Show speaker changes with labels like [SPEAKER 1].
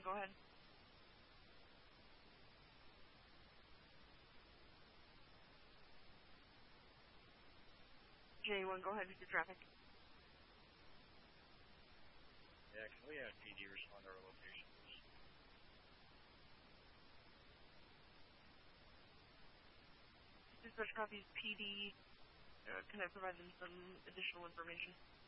[SPEAKER 1] go ahead. J1, go ahead with your traffic.
[SPEAKER 2] Yeah, can we have PD respond to our location, please?
[SPEAKER 1] Dispatch copies PD. Can I provide them some additional information?